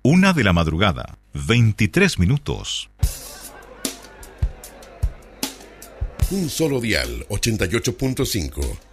1 de la madrugada, 23 minutos. Un solo dial, 88.5.